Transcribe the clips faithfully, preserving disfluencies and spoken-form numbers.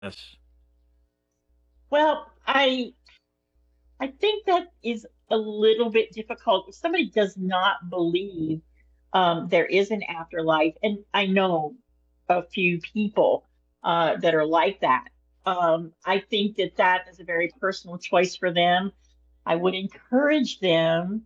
Yes. Well, I I think that is a little bit difficult. If somebody does not believe um, there is an afterlife, and I know a few people uh, that are like that, um, I think that that is a very personal choice for them. I would encourage them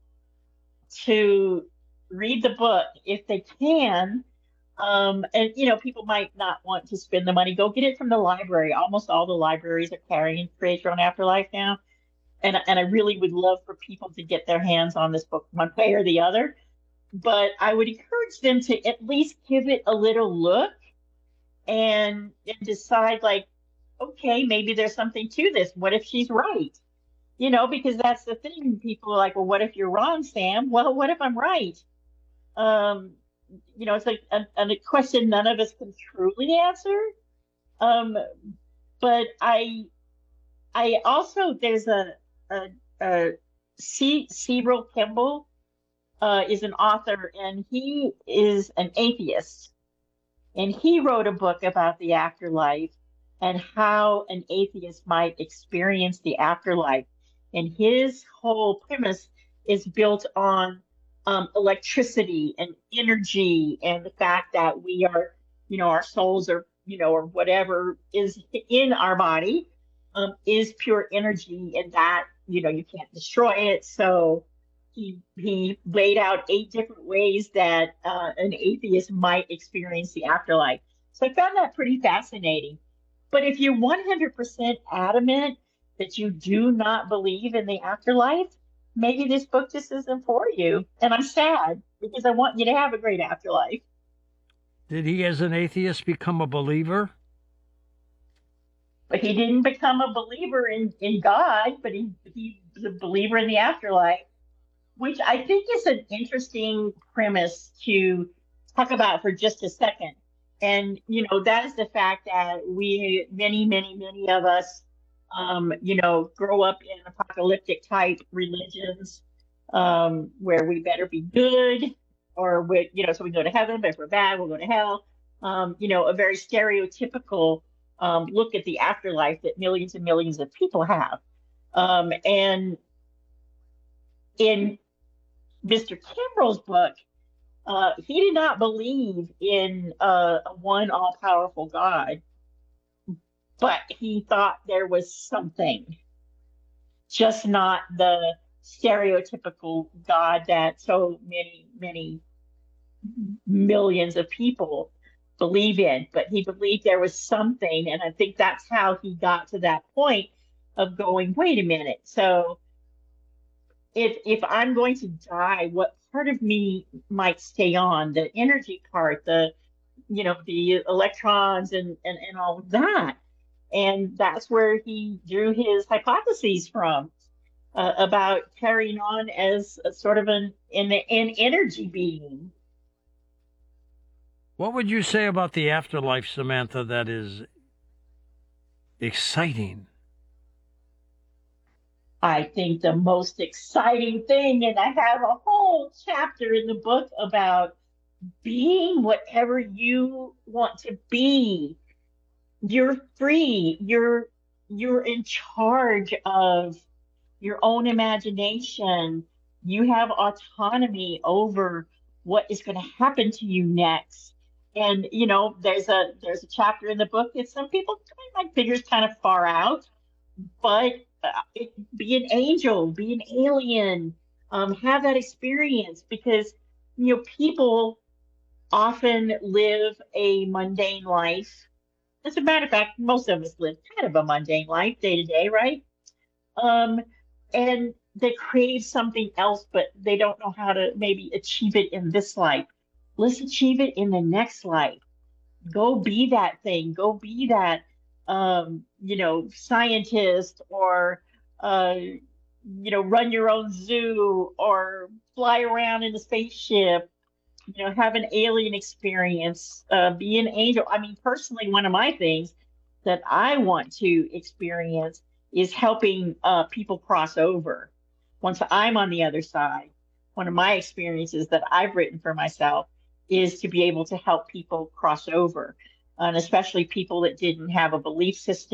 to read the book if they can. Um, and you know, people might not want to spend the money. Go get it from the library. Almost all the libraries are carrying Create Your Own Afterlife now. And and I really would love for people to get their hands on this book one way or the other. But I would encourage them to at least give it a little look and, and decide like, okay, maybe there's something to this. What if she's right? You know, because that's the thing. People are like, well, what if you're wrong, Sam? Well, what if I'm right? Um, you know, it's like a, a question none of us can truly answer. Um, but I, I also there's a a, a C. Cyril Kimball uh, is an author, and he is an atheist, and he wrote a book about the afterlife and how an atheist might experience the afterlife. And his whole premise is built on um, electricity and energy and the fact that we are, you know, our souls are, you know, or whatever is in our body um, is pure energy, and that, you know, you can't destroy it. So he he laid out eight different ways that uh, an atheist might experience the afterlife. So I found that pretty fascinating. But if you're one hundred percent adamant that you do not believe in the afterlife, maybe this book just isn't for you. And I'm sad because I want you to have a great afterlife. Did he, as an atheist, become a believer? But he didn't become a believer in, in God, but he, he was a believer in the afterlife, which I think is an interesting premise to talk about for just a second. And, you know, that is the fact that we, many, many, many of us, um, you know, grow up in apocalyptic type religions um, where we better be good or, we, you know, so we go to heaven, but if we're bad, we'll go to hell. Um, you know, a very stereotypical um, look at the afterlife that millions and millions of people have. Um, and in mister Kimbrell's book, uh, he did not believe in uh, a one all powerful God, but he thought there was something, just not the stereotypical God that so many, many millions of people believe in. But he believed there was something. And I think that's how he got to that point of going, wait a minute. So if if I'm going to die, what part of me might stay on? The energy part, the you know, the electrons and and, and all of that. And that's where he drew his hypotheses from uh, about carrying on as a sort of an an, an energy being. What would you say about the afterlife, Samantha, that is exciting? I think the most exciting thing, and I have a whole chapter in the book about being whatever you want to be. You're free. You're you're in charge of your own imagination. You have autonomy over what is going to happen to you next. And you know, there's a there's a chapter in the book that some people might figures kind of far out, but uh, it, be an angel, be an alien, um, have that experience because you know people often live a mundane life. As a matter of fact, most of us live kind of a mundane life day to day, right? Um, and they crave something else, but they don't know how to maybe achieve it in this life. Let's achieve it in the next life. Go be that thing. Go be that, um, you know, scientist or, uh, you know, run your own zoo or fly around in a spaceship. You know, have an alien experience. Uh, be an angel. I mean, personally, one of my things that I want to experience is helping uh, people cross over. Once I'm on the other side, one of my experiences that I've written for myself is to be able to help people cross over. and especially people that didn't have a belief system